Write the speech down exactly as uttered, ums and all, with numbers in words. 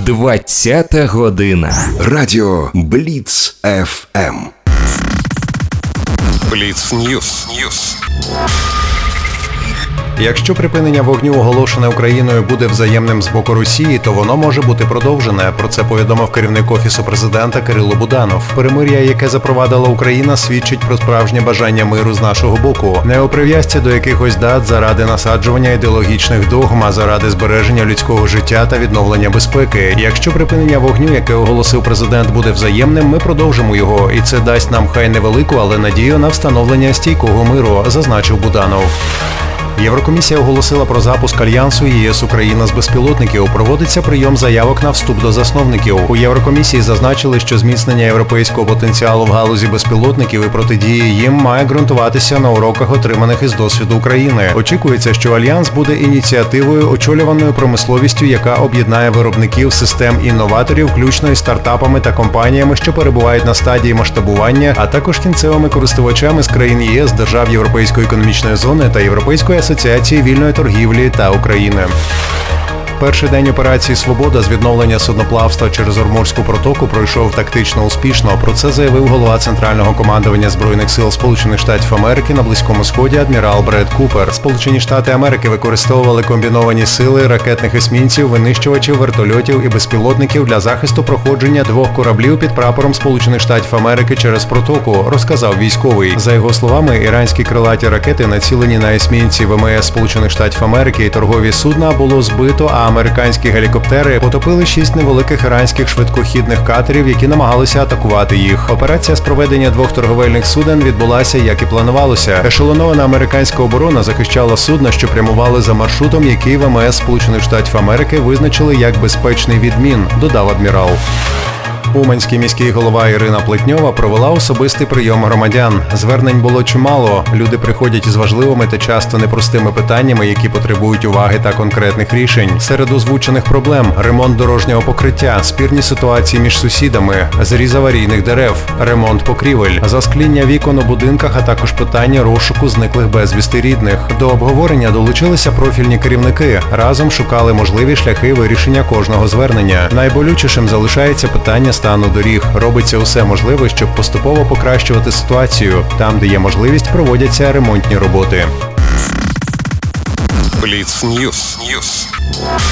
двадцята година. Радіо Бліц еф ем. Бліц Ньюс. Ньюс. Якщо припинення вогню, оголошене Україною, буде взаємним з боку Росії, то воно може бути продовжене. Про це повідомив керівник Офісу президента Кирило Буданов. Перемир'я, яке запровадила Україна, свідчить про справжнє бажання миру з нашого боку. Не у прив'язці до якихось дат заради насаджування ідеологічних догм, а заради збереження людського життя та відновлення безпеки. Якщо припинення вогню, яке оголосив президент, буде взаємним, ми продовжимо його. І це дасть нам хай невелику, але надію на встановлення стійкого миру, зазначив Буданов. Єврокомісія оголосила про запуск альянсу ЄС-Україна з безпілотників. Проводиться прийом заявок на вступ до засновників. У Єврокомісії зазначили, що зміцнення європейського потенціалу в галузі безпілотників і протидії їм має ґрунтуватися на уроках, отриманих із досвіду України. Очікується, що альянс буде ініціативою, очолюваною промисловістю, яка об'єднає виробників систем інноваторів, включно із стартапами та компаніями, що перебувають на стадії масштабування, а також кінцевими користувачами з країн ЄС, держав Європейської економічної зони та Європейської асоціації вільної торгівлі та України. Перший день операції «Свобода» з відновлення судноплавства через Ормурську протоку пройшов тактично успішно. Про це заявив голова Центрального командування Збройних сил Сполучених Штатів Америки на Близькому Сході адмірал Бред Купер. Сполучені Штати Америки використовували комбіновані сили ракетних есмінців, винищувачів, вертольотів і безпілотників для захисту проходження двох кораблів під прапором Сполучених Штатів Америки через протоку, розказав військовий. За його словами, іранські крилаті ракети, націлені на есмінці ВМС Сполучених Штатів Америки і торгові судна, було збито, а американські гелікоптери потопили шість невеликих іранських швидкохідних катерів, які намагалися атакувати їх. Операція з проведення двох торговельних суден відбулася, як і планувалося. Ешелонована американська оборона захищала судна, що прямували за маршрутом, який ВМС Сполучених Штатів Америки визначили як безпечний відмін, додав адмірал. Уманський міський голова Ірина Плетньова провела особистий прийом громадян. Звернень було чимало. Люди приходять із важливими та часто непростими питаннями, які потребують уваги та конкретних рішень. Серед озвучених проблем – ремонт дорожнього покриття, спірні ситуації між сусідами, зріз аварійних дерев, ремонт покрівель, заскління вікон у будинках, а також питання розшуку зниклих безвісти рідних. До обговорення долучилися профільні керівники. Разом шукали можливі шляхи вирішення кожного звернення. Найболючішим залишається питання стану доріг. Робиться усе можливе, щоб поступово покращувати ситуацію. Там, де є можливість, проводяться ремонтні роботи. Бліц Ньюс. Ньюс.